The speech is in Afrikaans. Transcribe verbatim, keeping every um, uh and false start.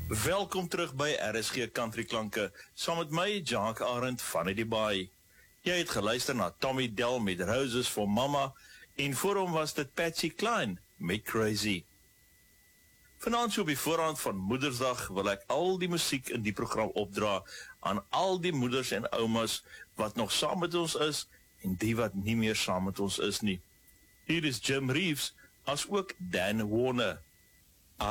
Welkom terug by R S G Country Klanke, saam met my, Jacques Arendt van die Baai. Jy het geluister na Tommy Dell met Roses for Mama, en voor hom was dit Patsy Cline met Crazy. Vanaand so op die voorhand van Moedersdag wil ek al die musiek in die program opdra aan al die moeders en oumas wat nog saam met ons is en die wat nie meer saam met ons is nie. Hier is Jim Reeves as ook Dan Warner.